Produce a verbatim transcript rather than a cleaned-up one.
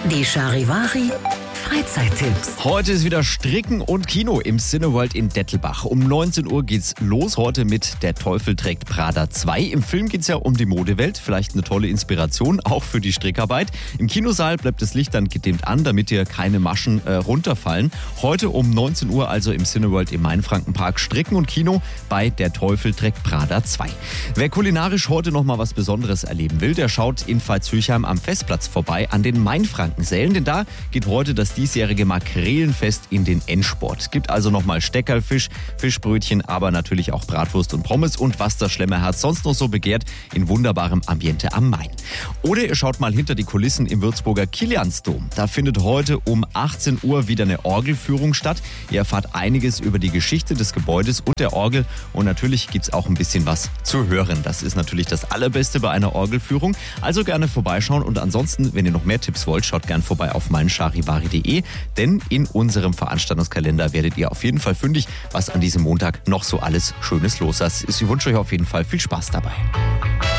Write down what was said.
Die Charivari Freizeittipps. Heute ist wieder Stricken und Kino im Cineworld in Dettelbach. Um neunzehn Uhr geht's los, heute mit Der Teufel trägt Prada zwei. Im Film geht's ja um die Modewelt, vielleicht eine tolle Inspiration, auch für die Strickarbeit. Im Kinosaal bleibt das Licht dann gedimmt an, damit dir keine Maschen äh, runterfallen. Heute um neunzehn Uhr also im Cineworld im Mainfrankenpark Stricken und Kino bei Der Teufel trägt Prada zwei. Wer kulinarisch heute noch mal was Besonderes erleben will, der schaut in Veitshöchheim am Festplatz vorbei an den Mainfrankensälen, denn da geht heute das diesjährige Makrelenfest in den Endsport. Gibt also nochmal Steckerlfisch, Fischbrötchen, aber natürlich auch Bratwurst und Pommes und was das Schlemmerherz sonst noch so begehrt, in wunderbarem Ambiente am Main. Oder ihr schaut mal hinter die Kulissen im Würzburger Kiliansdom. Da findet heute um achtzehn Uhr wieder eine Orgelführung statt. Ihr erfahrt einiges über die Geschichte des Gebäudes und der Orgel und natürlich gibt es auch ein bisschen was zu hören. Das ist natürlich das Allerbeste bei einer Orgelführung. Also gerne vorbeischauen und ansonsten, wenn ihr noch mehr Tipps wollt, schaut gerne vorbei auf meincharivari punkt de. Denn in unserem Veranstaltungskalender werdet ihr auf jeden Fall fündig, was an diesem Montag noch so alles Schönes los ist. Ich wünsche euch auf jeden Fall viel Spaß dabei.